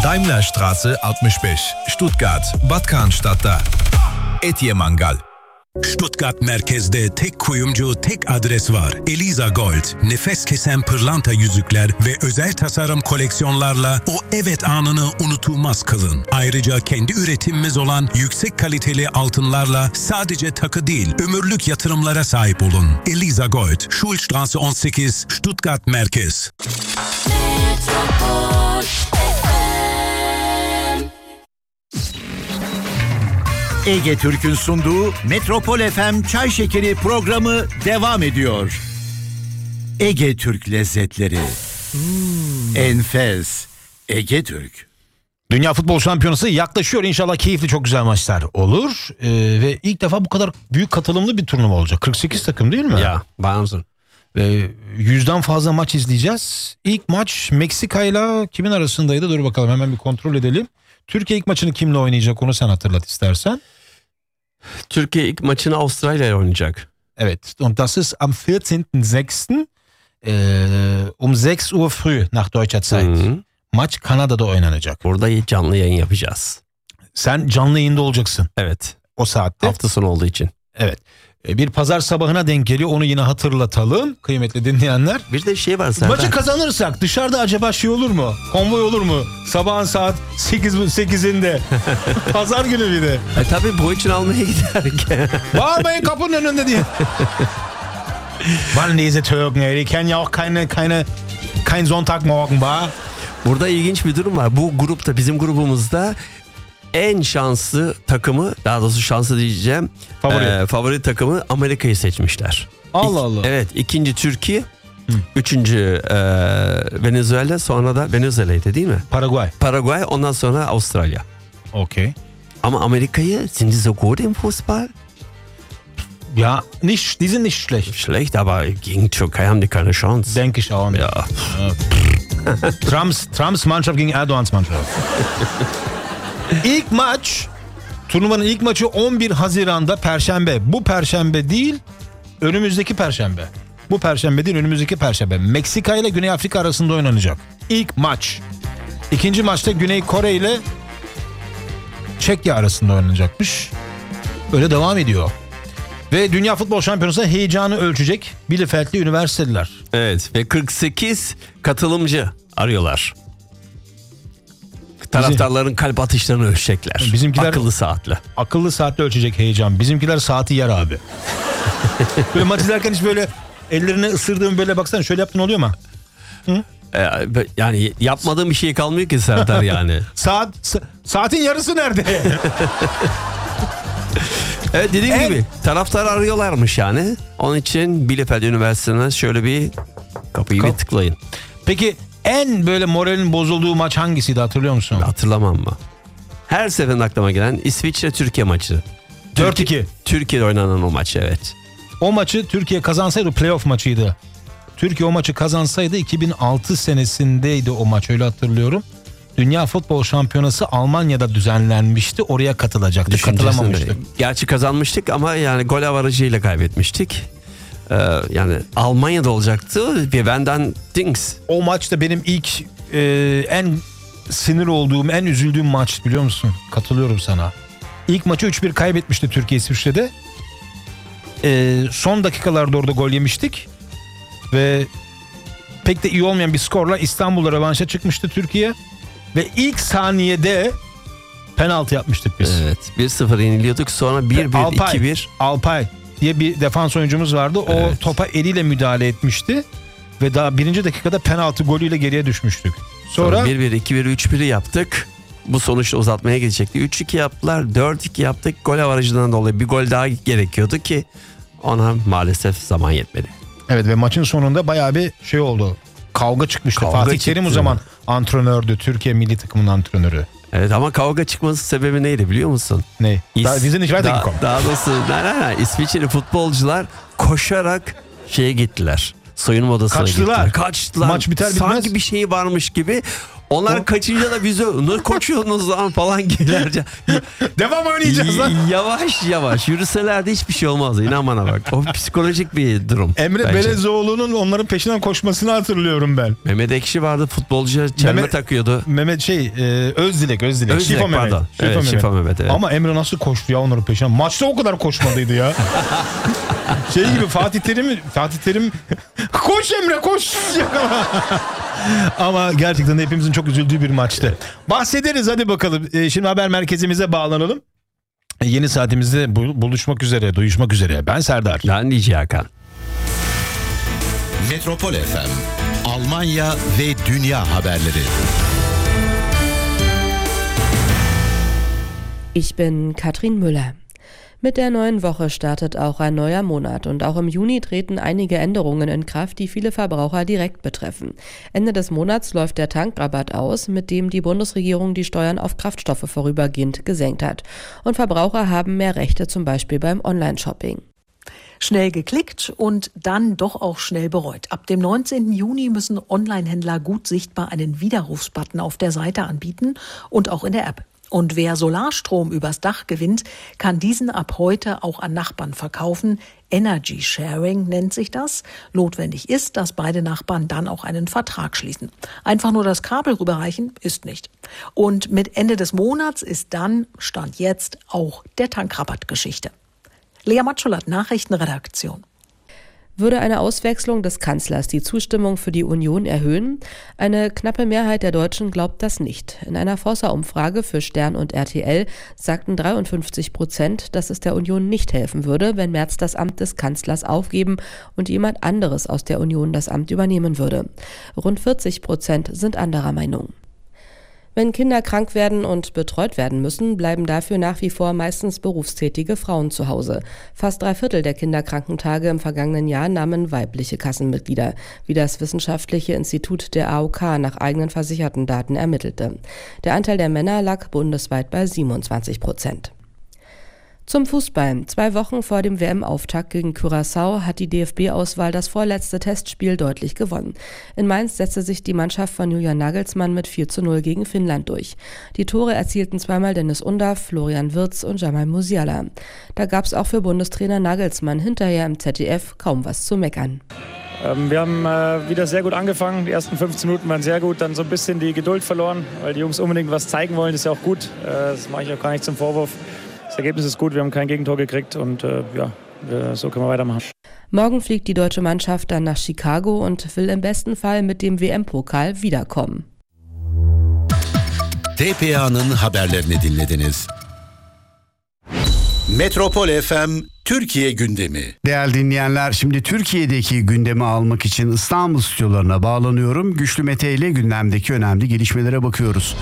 Daimlerstraße 65, Stuttgart, Bad Cannstatt'ta. Etiye Mangal. Stuttgart merkezde tek kuyumcu, tek adres var. Eliza Gold. Nefes kesen pırlanta yüzükler ve özel tasarım koleksiyonlarla o evet anını unutulmaz kılın. Ayrıca kendi üretimimiz olan yüksek kaliteli altınlarla sadece takı değil, ömürlük yatırımlara sahip olun. Eliza Gold. Schulstraße 18, Stuttgart Merkez. Ege Türk'ün sunduğu Metropol FM Çay Şekeri programı devam ediyor. Ege Türk lezzetleri. Enfes. Ege Türk. Dünya Futbol Şampiyonası yaklaşıyor. İnşallah keyifli, çok güzel maçlar olur. Ve ilk defa bu kadar büyük katılımlı bir turnuva olacak. 48 takım değil mi? Ya, Wahnsinn. Ve 100'den fazla maç izleyeceğiz. İlk maç Meksika ile kimin arasındaydı? Dur bakalım, hemen bir kontrol edelim. Türkiye ilk maçını kimle oynayacak, onu sen hatırlat istersen. Türkiye ilk maçını Avustralya ile oynayacak. Evet. Und das ist am 14.06. Um 6 Uhr früh nach deutscher Zeit. Maç Kanada'da oynanacak. Burada canlı yayın yapacağız. Sen canlı yayında olacaksın. Evet. O saatte. Hafta sonu olduğu için. Evet. Bir pazar sabahına denk geliyor. Onu yine hatırlatalım kıymetli dinleyenler. Bir de şey var Serdar. Maçı kazanırsak dışarıda acaba şey olur mu? Konvoy olur mu? Sabahın saat 8'inde. Pazar günü bir de. Tabii bu için almaya giderken. Bağırmayın kapının önünde diye. Wann diese Türken, die kennen ja auch kein Sonntagmorgen war. Burada ilginç bir durum var. Bu grupta, bizim grubumuzda en şanslı takımı, daha doğrusu şanslı diyeceğim, favori takımı Amerika'yı seçmişler. Allah Allah. Evet, ikinci Türkiye, üçüncü Venezuela, sonra da Venezuela'ydı değil mi? Paraguay, ondan sonra Avustralya. Okay. Ama Amerika'yı, sind sie so gut im Fußball? Ja, nicht, die sind nicht schlecht. Schlecht, aber gegen Türkei haben die keine Chance. Denke ich auch nicht. Ja. Trumps Mannschaft gegen Erdogans Mannschaft. İlk maç, turnuvanın ilk maçı 11 Haziran'da Perşembe. Bu Perşembe değil, önümüzdeki Perşembe. Bu Perşembe değil, önümüzdeki Perşembe. Meksika ile Güney Afrika arasında oynanacak. İlk maç. İkinci maçta Güney Kore ile Çekya arasında oynanacakmış. Öyle devam ediyor. Ve Dünya Futbol Şampiyonası heyecanı ölçecek Bielefeld'li üniversiteliler. Evet, ve 48 katılımcı arıyorlar. Taraftarların kalp atışlarını ölçecekler. Bizimkiler akıllı saatle. Akıllı saatle ölçecek heyecan. Bizimkiler saati yer abi. Böyle maç izlerken hiç böyle ellerini ısırdığım, böyle baksana şöyle yaptın, oluyor mu? Hı? Yani yapmadığım bir şey kalmıyor ki Serdar yani. Saatin yarısı nerede? Evet, dediğim gibi taraftar arıyorlarmış yani. Onun için Bielefeld Üniversitesi'ne şöyle bir kapıyı bir tıklayın. Peki en böyle moralin bozulduğu maç hangisiydi, hatırlıyor musun? Hatırlamam mı? Her seferinde aklıma gelen İsviçre-Türkiye maçı. 4-2. Türkiye'de oynanan o maç, evet. O maçı Türkiye kazansaydı, playoff maçıydı. Türkiye o maçı kazansaydı 2006 senesindeydi o maç, öyle hatırlıyorum. Dünya Futbol Şampiyonası Almanya'da düzenlenmişti. Oraya katılacaktık. Katılamamıştık. Gerçi kazanmıştık ama yani gol avarajıyla kaybetmiştik. Yani Almanya'da olacaktı ve benden Dings. O maçta benim ilk en sinir olduğum, en üzüldüğüm maç, biliyor musun? Katılıyorum sana. İlk maçı 3-1 kaybetmişti Türkiye İsviçre'de. Son dakikalarda orada gol yemiştik. Ve pek de iyi olmayan bir skorla İstanbul'da rövanşa çıkmıştı Türkiye. Ve ilk saniyede penaltı yapmıştık biz. Evet, 1-0 yeniliyorduk, sonra 1-1, 2-1. Alpay diye bir defans oyuncumuz vardı. O topa eliyle müdahale etmişti. Ve daha birinci dakikada penaltı golüyle geriye düşmüştük. Sonra 1-1, 2-1, 3-1'i yaptık. Bu sonuçta uzatmaya gidecekti. 3-2 yaptılar, 4-2 yaptık. Gol avarajından dolayı bir gol daha gerekiyordu ki ona maalesef zaman yetmedi. Evet, ve maçın sonunda bayağı bir şey oldu. Kavga çıkmıştı. Fatih Terim o zaman antrenördü. Türkiye milli takımının antrenörü. Evet, ama kavga çıkması sebebi neydi biliyor musun? Ne? Daha doğrusu İsviçreli futbolcular koşarak şeye gittiler. Soyunma odasına Kaçtılar. gittiler. Kaçtılar. Maç biter bitmez. Sanki bir şey varmış gibi Onlar kaçınca da bize ne koşuyorsunuz lan falan gelirce. Devam oynayacağız lan. Yavaş yavaş yürüseler de hiçbir şey olmaz. İnan bana bak. O psikolojik bir durum. Emre bence. Belezoğlu'nun onların peşinden koşmasını hatırlıyorum ben. Mehmet Ekşi vardı, futbolcuya çelme takıyordu. Mehmet Özdilek. Şifo Mehmet. Pardon. Evet, Şifo Mehmet, evet. Ama Emre nasıl koştu ya onların peşinden? Maçta o kadar koşmadıydı ya. Şey gibi Fatih Terim koş Emre koş. Ama gerçekten de hepimizin çok üzüldüğü bir maçtı. Bahsederiz hadi bakalım. Şimdi haber merkezimize bağlanalım. Yeni saatimizde duyuşmak üzere. Ben Serdar. Ben DJ Hakan. Metropol FM, Almanya ve dünya haberleri. Ich bin Katrin Müller. Mit der neuen Woche startet auch ein neuer Monat und auch im Juni treten einige Änderungen in Kraft, die viele Verbraucher direkt betreffen. Ende des Monats läuft der Tankrabatt aus, mit dem die Bundesregierung die Steuern auf Kraftstoffe vorübergehend gesenkt hat. Und Verbraucher haben mehr Rechte, zum Beispiel beim Online-Shopping. Schnell geklickt und dann doch auch schnell bereut. Ab dem 19. Juni müssen Online-Händler gut sichtbar einen Widerrufsbutton auf der Seite anbieten und auch in der App. Und wer Solarstrom übers Dach gewinnt, kann diesen ab heute auch an Nachbarn verkaufen. Energy Sharing nennt sich das. Notwendig ist, dass beide Nachbarn dann auch einen Vertrag schließen. Einfach nur das Kabel rüberreichen ist nicht. Und mit Ende des Monats ist dann, Stand jetzt, auch der Tankrabatt Geschichte. Lea Matschulat, Nachrichtenredaktion. Würde eine Auswechslung des Kanzlers die Zustimmung für die Union erhöhen? Eine knappe Mehrheit der Deutschen glaubt das nicht. In einer Forsa-Umfrage für Stern und RTL sagten 53%, dass es der Union nicht helfen würde, wenn Merz das Amt des Kanzlers aufgeben und jemand anderes aus der Union das Amt übernehmen würde. Rund 40% sind anderer Meinung. Wenn Kinder krank werden und betreut werden müssen, bleiben dafür nach wie vor meistens berufstätige Frauen zu Hause. Fast 3/4 der Kinderkrankentage im vergangenen Jahr nahmen weibliche Kassenmitglieder, wie das Wissenschaftliche Institut der AOK nach eigenen versicherten Daten ermittelte. Der Anteil der Männer lag bundesweit bei 27%. Zum Fußball. 2 Wochen vor dem WM-Auftakt gegen Curaçao hat die DFB-Auswahl das vorletzte Testspiel deutlich gewonnen. In Mainz setzte sich die Mannschaft von Julian Nagelsmann mit 4:0 gegen Finnland durch. Die Tore erzielten zweimal Dennis Undaff, Florian Wirtz und Jamal Musiala. Da gab es auch für Bundestrainer Nagelsmann hinterher im ZDF kaum was zu meckern. Wir haben wieder sehr gut angefangen. Die ersten 15 Minuten waren sehr gut, dann so ein bisschen die Geduld verloren, weil die Jungs unbedingt was zeigen wollen. Das ist ja auch gut. Das mache ich auch gar nicht zum Vorwurf. Das Ergebnis ist gut, wir haben kein Gegentor gekriegt und so können wir weitermachen. Morgen fliegt die deutsche Mannschaft dann nach Chicago und will im besten Fall mit dem WM-Pokal wiederkommen. TPA'nın haberlerini dinlediniz. Metropol FM Türkiye gündemi. Değerli dinleyenler, şimdi Türkiye'deki gündemi almak için İstanbul stüdyolarına bağlanıyorum. Güçlü Mete ile gündemdeki önemli gelişmelere bakıyoruz.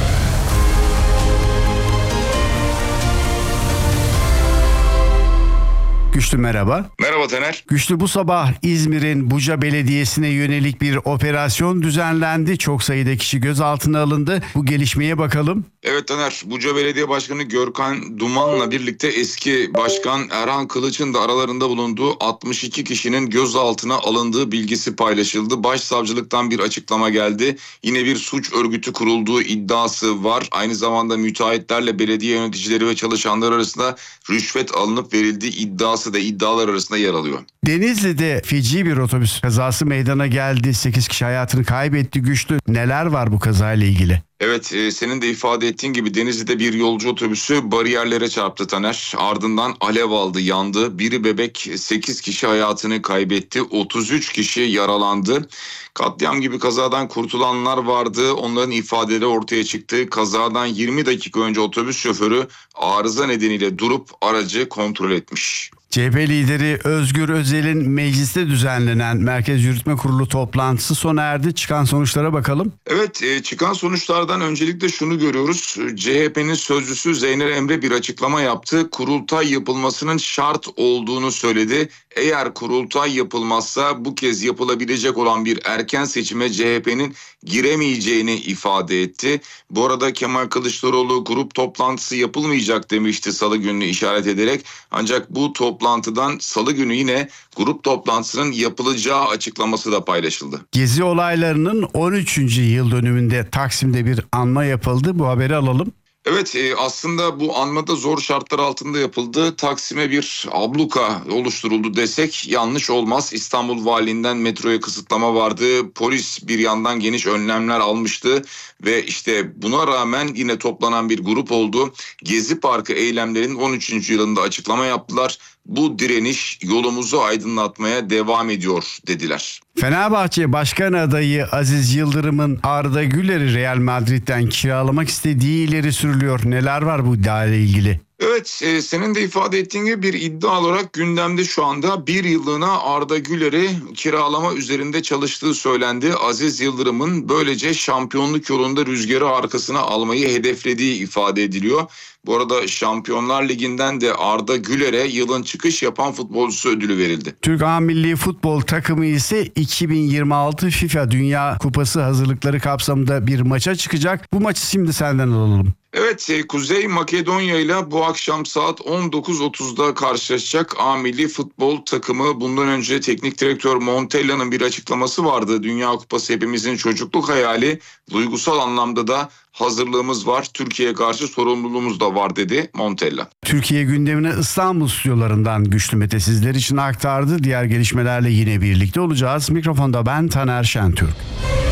Güçlü merhaba. Merhaba Taner. Güçlü, bu sabah İzmir'in Buca Belediyesi'ne yönelik bir operasyon düzenlendi. Çok sayıda kişi gözaltına alındı. Bu gelişmeye bakalım. Evet Taner, Buca Belediye Başkanı Görkan Duman'la birlikte eski başkan Erhan Kılıç'ın da aralarında bulunduğu 62 kişinin gözaltına alındığı bilgisi paylaşıldı. Başsavcılıktan bir açıklama geldi. Yine bir suç örgütü kurulduğu iddiası var. Aynı zamanda müteahhitlerle belediye yöneticileri ve çalışanlar arasında rüşvet alınıp verildiği iddiası da iddialar arasında yer alıyor. Denizli'de feci bir otobüs kazası meydana geldi. 8 kişi hayatını kaybetti. Güçlü, neler var bu kazayla ilgili? Evet, senin de ifade ettiğin gibi Denizli'de bir yolcu otobüsü bariyerlere çarptı Taner. Ardından alev aldı, yandı. Biri bebek, 8 kişi hayatını kaybetti. 33 kişi yaralandı. Katliam gibi kazadan kurtulanlar vardı. Onların ifadeleri ortaya çıktı. Kazadan 20 dakika önce otobüs şoförü arıza nedeniyle durup aracı kontrol etmiş. CHP lideri Özgür Özel'in mecliste düzenlenen Merkez Yürütme Kurulu toplantısı sona erdi. Çıkan sonuçlara bakalım. Evet, çıkan sonuçlardan öncelikle şunu görüyoruz. CHP'nin sözcüsü Zeynep Emre bir açıklama yaptı. Kurultay yapılmasının şart olduğunu söyledi. Eğer kurultay yapılmazsa bu kez yapılabilecek olan bir erken seçime CHP'nin giremeyeceğini ifade etti. Bu arada Kemal Kılıçdaroğlu grup toplantısı yapılmayacak demişti salı gününü işaret ederek. Ancak bu toplantıdan salı günü yine grup toplantısının yapılacağı açıklaması da paylaşıldı. Gezi olaylarının 13. yıl dönümünde Taksim'de bir anma yapıldı. Bu haberi alalım. Evet, aslında bu anmada zor şartlar altında yapıldı. Taksim'e bir abluka oluşturuldu desek yanlış olmaz. İstanbul Valiliğinden metroya kısıtlama vardı. Polis bir yandan geniş önlemler almıştı ve işte buna rağmen yine toplanan bir grup oldu. Gezi Parkı eylemlerinin 13. yılında açıklama yaptılar. Bu direniş yolumuzu aydınlatmaya devam ediyor dediler. Fenerbahçe Başkan Adayı Aziz Yıldırım'ın Arda Güler'i Real Madrid'den kiralamak istediği ileri sürülüyor. Neler var bu iddiayla ilgili? Evet, senin de ifade ettiğin gibi bir iddia olarak gündemde şu anda bir yıllığına Arda Güler'i kiralama üzerinde çalıştığı söylendi. Aziz Yıldırım'ın böylece şampiyonluk yolunda rüzgarı arkasına almayı hedeflediği ifade ediliyor. Bu arada Şampiyonlar Ligi'nden de Arda Güler'e yılın çıkış yapan futbolcusu ödülü verildi. Türk A Milli Futbol takımı ise 2026 FIFA Dünya Kupası hazırlıkları kapsamında bir maça çıkacak. Bu maçı şimdi senden alalım. Evet, Kuzey Makedonya ile bu akşam saat 19.30'da karşılaşacak A Milli Futbol takımı. Bundan önce teknik direktör Montella'nın bir açıklaması vardı. Dünya Kupası hepimizin çocukluk hayali, duygusal anlamda da hazırlığımız var. Türkiye'ye karşı sorumluluğumuz da var dedi Montella. Türkiye gündemine İstanbul stüdyolarından Güçlü Mete sizler için aktardı. Diğer gelişmelerle yine birlikte olacağız. Mikrofonda ben Taner Şentürk.